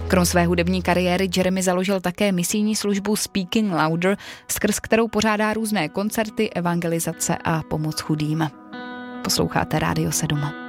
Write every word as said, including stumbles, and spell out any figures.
Krom své hudební kariéry Jeremy založil také misijní službu Speaking Louder, skrz kterou pořádá různé koncerty, evangelizace a pomoc chudým. Posloucháte Rádio sedm.